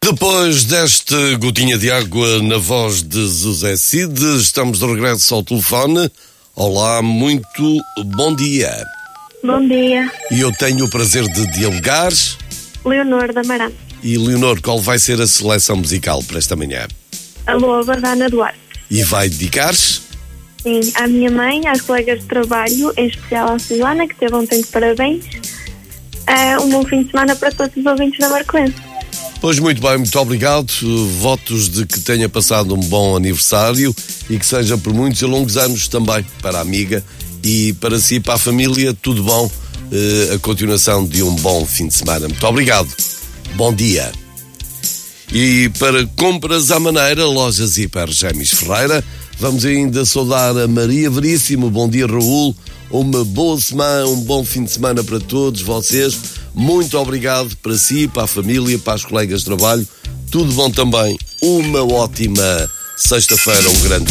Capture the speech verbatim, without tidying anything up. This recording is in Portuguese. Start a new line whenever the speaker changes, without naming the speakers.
Depois desta gotinha de água na voz de José Cid, estamos de regresso ao telefone. Olá, muito bom dia.
Bom dia.
E eu tenho o prazer de dialogar.
Leonor da Marã.
E Leonor, qual vai ser a seleção musical para esta manhã?
A Loba da Ana Duarte.
E vai dedicar-se?
Sim, à minha mãe, às colegas de trabalho, em especial à Susana, que teve ontem de parabéns. Uh, um bom fim de semana para todos os ouvintes da Marcoense.
Pois muito bem, muito obrigado. Votos de que tenha passado um bom aniversário e que seja por muitos e longos anos também para a amiga e para si e para a família. Tudo bom, uh, a continuação de um bom fim de semana. Muito obrigado. Bom dia. E para compras à maneira, Lojas Hiper Gêmeos Ferreira, vamos ainda saudar a Maria Veríssimo. Bom dia, Raul. Uma boa semana, um bom fim de semana para todos vocês. Muito obrigado para si, para a família, para os colegas de trabalho. Tudo bom também. Uma ótima sexta-feira, um grande